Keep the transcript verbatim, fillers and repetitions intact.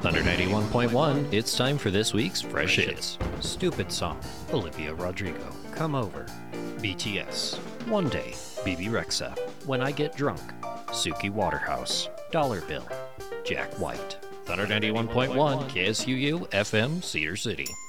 Thunder ninety-one point one, it's time for this week's Fresh Hits. Stupid Song, Olivia Rodrigo, Come Over. B T S, One Day, B B Rexha, When I Get Drunk. Suki Waterhouse, Dollar Bill. Jack White. Thunder ninety-one point one, K S U U, F M, Cedar City.